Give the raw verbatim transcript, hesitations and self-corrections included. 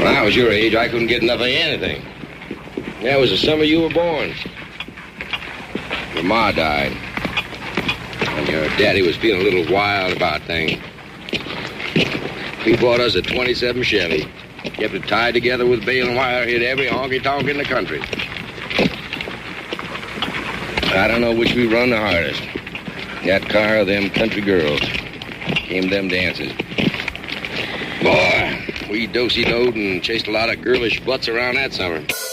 When I was your age, I couldn't get enough of anything. That was the summer you were born. Your ma died. And your daddy was feeling a little wild about things. He bought us a twenty-seven Chevy. Kept it tied together with bale and wire, hit every honky-tonk in the country. I don't know which we run the hardest. That car or them country girls. Came them dances. Boy, we dosey-doed and chased a lot of girlish butts around that summer.